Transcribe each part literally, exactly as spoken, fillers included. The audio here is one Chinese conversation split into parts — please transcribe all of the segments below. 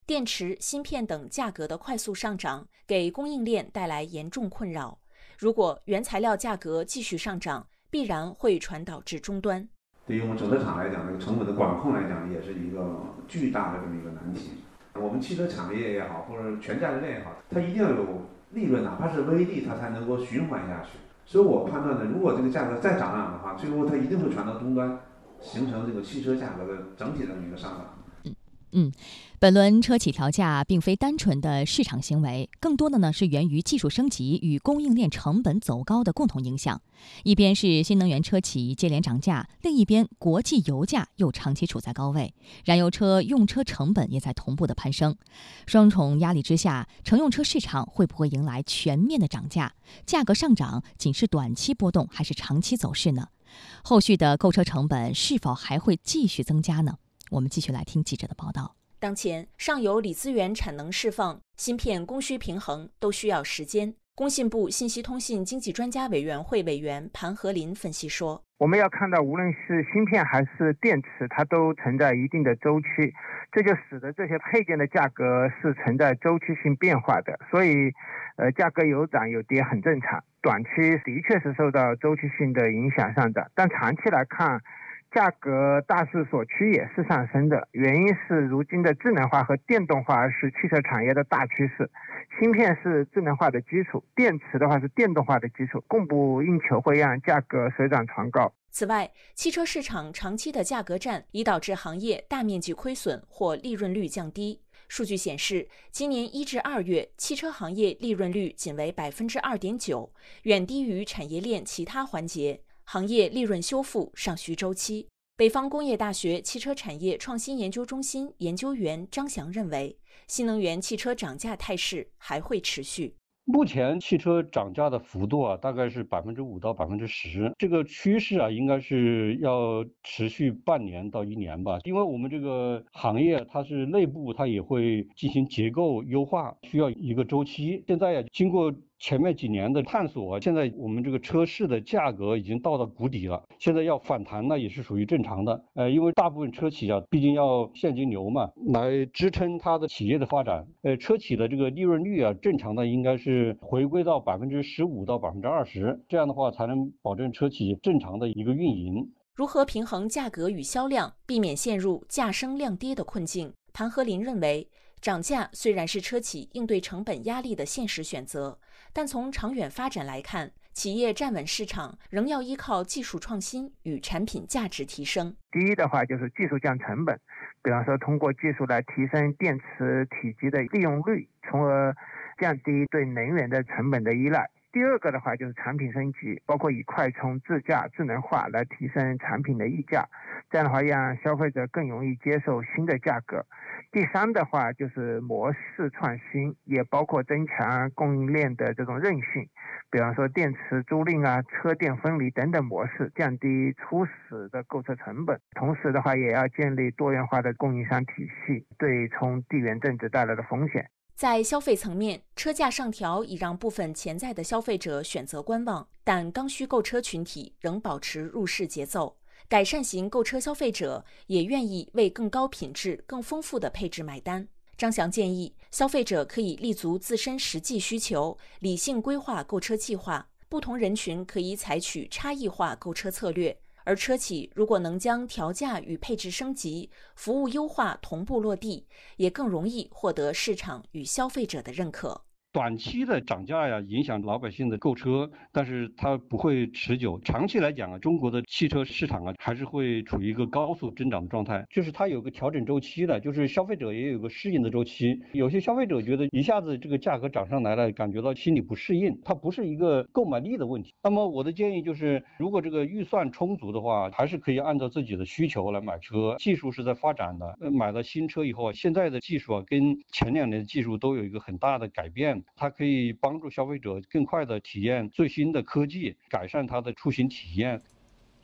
电池、芯片等价格的快速上涨，给供应链带来严重困扰。如果原材料价格继续上涨，必然会传导至终端。 对于我们整车厂来讲，这个成本的管控来讲，也是一个巨大的这么一个难题。我们汽车产业也好，或者全价值链也好，它一定要有利润，哪怕是微利，它才能够循环下去。所以我判断呢，如果这个价格再涨涨的话，最后它一定会传到终端，形成这个汽车价格的整体的一个上涨。 嗯，本轮车企调价并非单纯的市场行为，更多的呢是源于技术升级与供应链成本走高的共同影响。一边是新能源车企接连涨价，另一边国际油价又长期处在高位，燃油车用车成本也在同步的攀升。双重压力之下，乘用车市场会不会迎来全面的涨价？价格上涨仅是短期波动，还是长期走势呢？后续的购车成本是否还会继续增加呢？我们继续来听记者的报道。 当前，上游锂资源产能释放、芯片供需平衡都需要时间。工信部信息通信经济专家委员会委员盘和林分析说， 我们要看到无论是芯片还是电池，它都存在一定的周期，这就使得这些配件的价格是存在周期性变化的，所以呃，价格有涨有跌很正常。短期的确是受到周期性的影响上涨，但长期来看，价格大势所趋也是上升的，原因是如今的智能化和电动化是汽车产业的大趋势，芯片是智能化的基础，电池的话是电动化的基础，供不应求会让价格水涨船高。 此外，汽车市场长期的价格战已导致行业大面积亏损或利润率降低。数据显示，今年一至二月，汽车行业利润率仅为百分之二点九，远低于产业链其他环节。行业利润修复尚需周期。北方工业大学汽车产业创新研究中心研究员张翔认为，新能源汽车涨价态势还会持续。 目前汽车涨价的幅度啊，大概是百分之五到百分之十，这个趋势啊，应该是要持续半年到一年吧。因为我们这个行业它是内部它也会进行结构优化，需要一个周期。现在呀、啊，经过前面几年的探索，现在我们这个车市的价格已经到了谷底了，现在要反弹呢也是属于正常的。呃，因为大部分车企啊，毕竟要现金流嘛，来支撑它的企业的发展。呃，车企的这个利润率啊，正常的应该是回归到百分之十五到百分之二十，这样的话才能保证车企正常的一个运营。 如何平衡价格与销量，避免陷入价升量跌的困境？谭和林认为，涨价虽然是车企应对成本压力的现实选择，但从长远发展来看，企业站稳市场仍要依靠技术创新与产品价值提升。 第一的话就是技术降成本，比方说通过技术来提升电池体积的利用率，从而降低对能源的成本的依赖。第二个的话就是产品升级，包括以快充、自驾、智能化来提升产品的溢价，这样的话让消费者更容易接受新的价格。第三的话就是模式创新，也包括增强供应链的这种韧性，比方说电池租赁啊、车电分离等等模式，降低初始的购车成本。同时的话也要建立多元化的供应商体系，对冲地缘政治带来的风险。 在消费层面，车价上调已让部分潜在的消费者选择观望，但刚需购车群体仍保持入市节奏。改善型购车消费者也愿意为更高品质、更丰富的配置买单。张翔建议，消费者可以立足自身实际需求，理性规划购车计划。不同人群可以采取差异化购车策略。而车企如果能将调价与配置升级、服务优化同步落地，也更容易获得市场与消费者的认可。 短期的涨价呀，影响老百姓的购车，但是它不会持久。长期来讲啊，中国的汽车市场啊，还是会处于一个高速增长的状态。就是它有个调整周期的，就是消费者也有个适应的周期。有些消费者觉得一下子这个价格涨上来了，感觉到心里不适应，它不是一个购买力的问题。那么我的建议就是，如果这个预算充足的话，还是可以按照自己的需求来买车。技术是在发展的，买了新车以后，现在的技术啊，跟前两年的技术都有一个很大的改变。它可以帮助消费者更快地体验最新的科技，改善它的出行体验。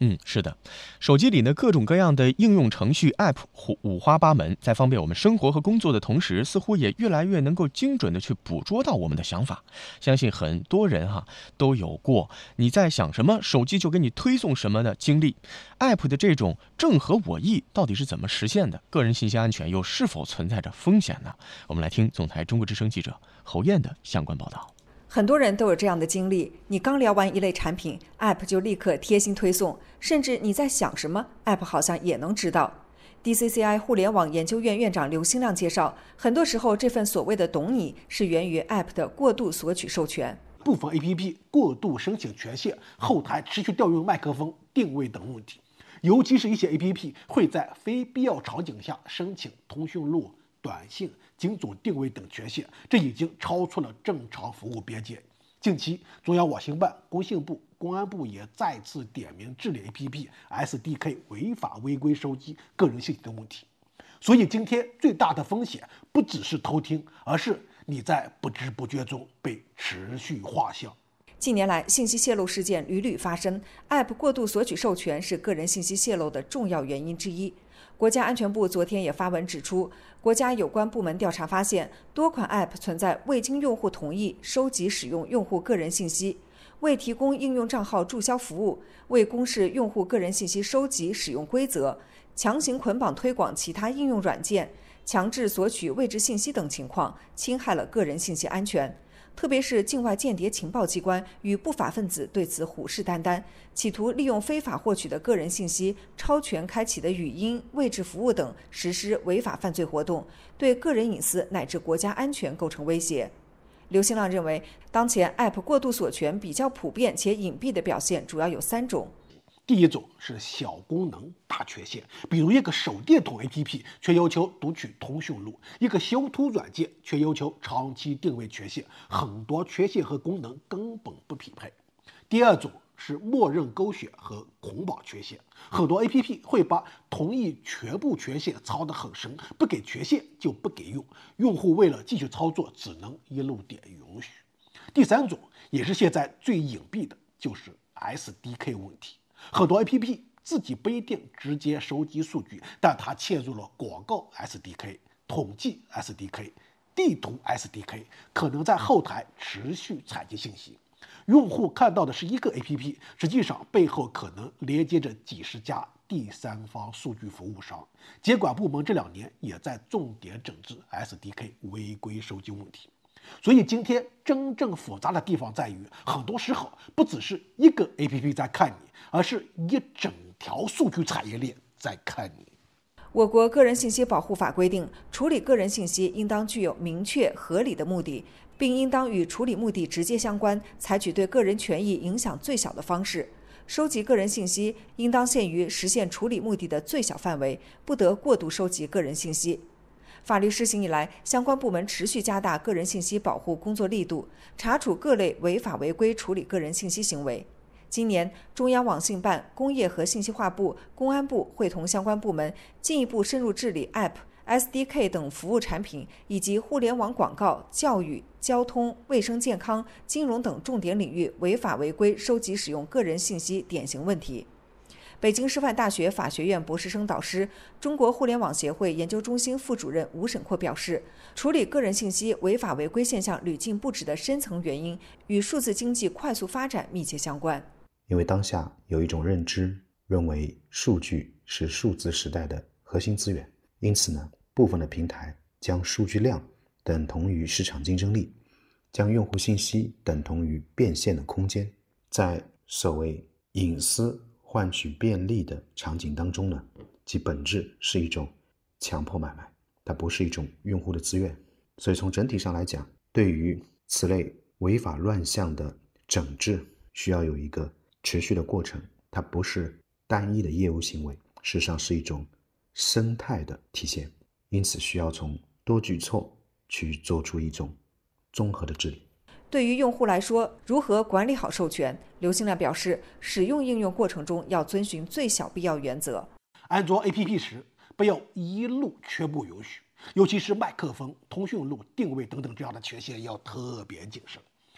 嗯，是的，手机里呢各种各样的应用程序 App 五花八门，在方便我们生活和工作的同时，似乎也越来越能够精准的去捕捉到我们的想法。相信很多人哈都有过你在想什么，手机就给你推送什么的经历。App 的这种正合我意到底是怎么实现的？个人信息安全又是否存在着风险呢？我们来听总台中国之声记者侯燕的相关报道。 很多人都有这样的经历，你刚聊完一类产品 App 就立刻贴心推送，甚至你在想什么 App 好像也能知道。 D C C I 互联网研究院院长刘兴亮介绍，很多时候这份所谓的懂你是源于 App 的过度索取授权， 部分 A P P 过度申请权限，后台持续调用麦克风、定位等问题，尤其是一些 A P P 会在非必要场景下申请通讯录、短信、精准定位等权限，这已经超出了正常服务边界。近期，中央网信办、工信部、公安部也再次点名治理 A P P S D K 违法违规收集个人信息的问题。所以今天最大的风险不只是偷听，而是你在不知不觉中被持续画像。 近年来，信息泄露事件屡屡发生 ，App 过度索取授权是个人信息泄露的重要原因之一。国家安全部昨天也发文指出，国家有关部门调查发现，多款 App 存在未经用户同意收集使用用户个人信息、未提供应用账号注销服务、未公示用户个人信息收集使用规则、强行捆绑推广其他应用软件、强制索取位置信息等情况，侵害了个人信息安全。特别是境外间谍情报机关与不法分子对此虎视眈眈，企图利用非法获取的个人信息、超权开启的语音、位置服务等实施违法犯罪活动，对个人隐私乃至国家安全构成威胁。刘兴亮认为，当前 App 过度索权比较普遍且隐蔽的表现主要有三种。 第一种是小功能大缺陷，比如一个手电筒 A P P 却要求读取通讯录，一个修图软件却要求长期定位权限，很多缺陷和功能根本不匹配。第二种是默认勾选和捆绑缺陷，很多 A P P 会把同意全部权限操得很深，不给权限就不给用，用户为了继续操作只能一路点允许。第三种也是现在最隐蔽的，就是 S D K 问题。很多 A P P 自己不一定直接收集数据，但它嵌入了广告 S D K、统计 S D K、地图 S D K， 可能在后台持续采集信息。用户看到的是一个 A P P， 实际上背后可能连接着几十家第三方数据服务商。监管部门这两年也在重点整治 S D K 违规收集问题。所以今天真正复杂的地方在于，很多时候不只是一个 A P P 在看你，而是一整条数据产业链在看你。 我国个人信息保护法规定，处理个人信息应当具有明确合理的目的，并应当与处理目的直接相关，采取对个人权益影响最小的方式。收集个人信息应当限于实现处理目的的最小范围，不得过度收集个人信息。法律施行以来，相关部门持续加大个人信息保护工作力度，查处各类违法违规处理个人信息行为。今年，中央网信办、工业和信息化部、公安部会同相关部门，进一步深入治理 App、S D K 等服务产品以及互联网广告、教育、交通、卫生健康、金融等重点领域违法违规收集使用个人信息典型问题。北京师范大学法学院博士生导师、中国互联网协会研究中心副主任吴沈阔表示，处理个人信息违法违规现象屡禁不止的深层原因与数字经济快速发展密切相关。 因为当下有一种认知，认为数据是数字时代的核心资源，因此呢，部分的平台将数据量等同于市场竞争力，将用户信息等同于变现的空间。在所谓隐私换取便利的场景当中呢，其本质是一种强迫买卖，它不是一种用户的自愿。所以从整体上来讲，对于此类违法乱象的整治，需要有一个持续的过程，它不是单一的业务行为，事实上是一种生态的体现，因此需要从多举措去做出一种综合的治理。 对于用户来说，如何管理好授权？刘兴亮表示，使用应用过程中要遵循最小必要原则。 安装 A P P 时，不要一路全部允许，尤其是麦克风、通讯录、定位等等这样的权限要特别谨慎。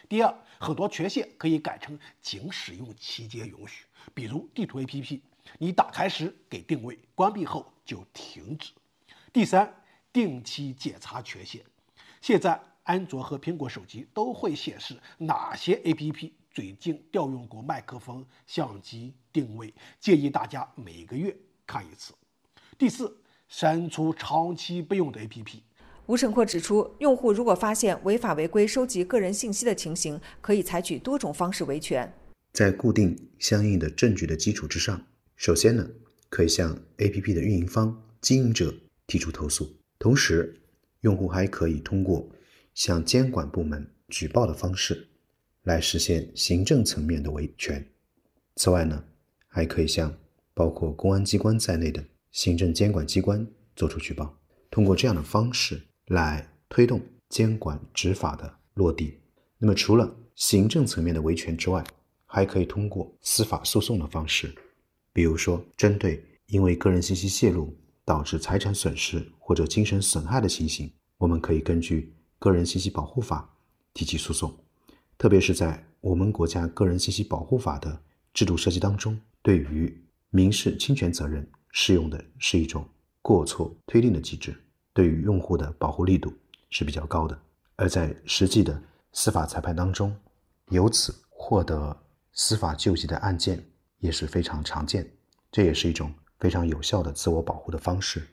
第二，很多权限可以改成仅使用期间允许，比如地图 A P P， 你打开时给定位，关闭后就停止。第三，定期检查权限。现在安卓和苹果手机都会显示哪些 A P P 最近调用过麦克风、相机、定位，建议大家每个月看一次。第四，删除长期不用的 A P P。 吴成阔指出，用户如果发现违法违规收集个人信息的情形，可以采取多种方式维权。 在固定相应的证据的基础之上，首先呢，可以向 A P P 的运营方、经营者提出投诉，同时用户还可以通过向监管部门举报的方式来实现行政层面的维权。此外呢，还可以向包括公安机关在内的行政监管机关作出举报，通过这样的方式来推动监管执法的落地。那么除了行政层面的维权之外，还可以通过司法诉讼的方式，比如说针对因为个人信息泄露导致财产损失或者精神损害的情形，我们可以根据个人信息保护法提起诉讼。特别是在我们国家个人信息保护法的制度设计当中，对于民事侵权责任适用的是一种过错推定的机制，对于用户的保护力度是比较高的。而在实际的司法裁判当中，由此获得司法救济的案件也是非常常见，这也是一种非常有效的自我保护的方式。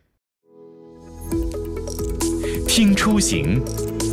听出行。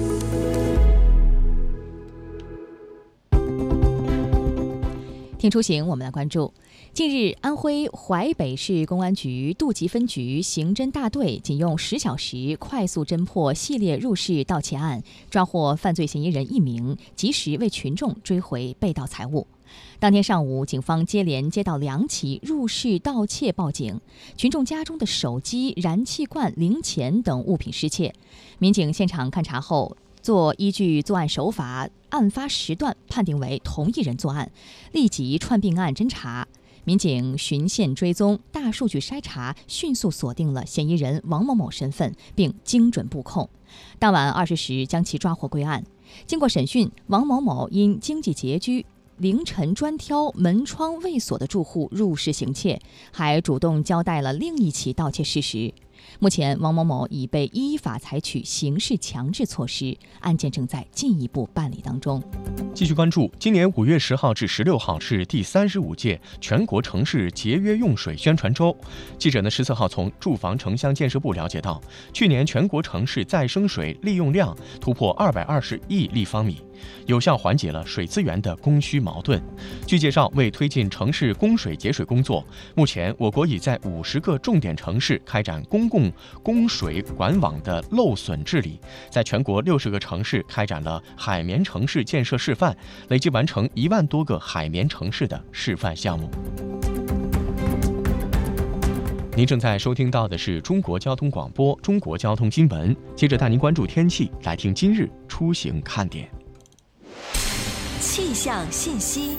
听出行，我们来关注。近日，安徽淮北市公安局杜集分局刑侦大队仅用十小时快速侦破系列入室盗窃案，抓获犯罪嫌疑人一名，及时为群众追回被盗财物。当天上午，警方接连接到两起入室盗窃报警，群众家中的手机、燃气罐、零钱等物品失窃。民警现场勘查后，做依据作案手法、案发时段判定为同一人作案，立即串并案侦查。民警循线追踪，大数据筛查，迅速锁定了嫌疑人王某某身份，并精准布控。当晚二十时将其抓获归案。经过审讯，王某某因经济拮据，凌晨专挑门窗未锁的住户入室行窃，还主动交代了另一起盗窃事实。目前，王某某已被依法采取刑事强制措施，案件正在进一步办理当中。 继续关注，今年五月十号至十六号是第三十五届全国城市节约用水宣传周。记者呢十四号从住房城乡建设部了解到，去年全国城市再生水利用量突破二百二十亿立方米，有效缓解了水资源的供需矛盾。据介绍，为推进城市供水节水工作，目前我国已在五十个重点城市开展公共供水管网的漏损治理，在全国六十个城市开展了海绵城市建设示范，累计完成一万多个海绵城市的示范项目。您正在收听到的是中国交通广播中国交通新闻，接着带您关注天气，来听今日出行看点。 气象信息。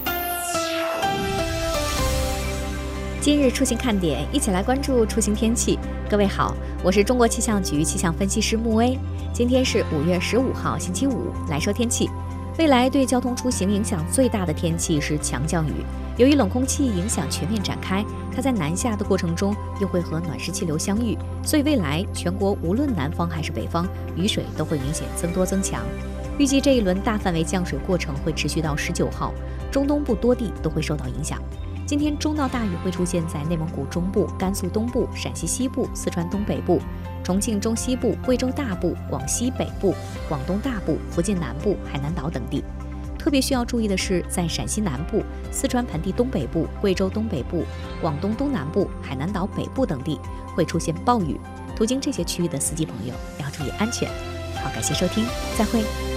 今日出行看点，一起来关注出行天气。各位好，我是中国气象局气象分析师穆威。今天是五月十五号，星期五。来说天气，未来对交通出行影响最大的天气是强降雨。由于冷空气影响全面展开，它在南下的过程中又会和暖湿气流相遇，所以未来全国无论南方还是北方，雨水都会明显增多增强。预计这一轮大范围降水过程会持续到十九号，中东部多地都会受到影响。今天中到大雨会出现在内蒙古中部、甘肃东部、陕西西部、四川东北部、重庆中西部、贵州大部、广西北部、广东大部、福建南部、海南岛等地。特别需要注意的是，在陕西南部、四川盆地东北部、贵州东北部、广东东南部、海南岛北部等地会出现暴雨，途经这些区域的司机朋友要注意安全。好，感谢收听，再会。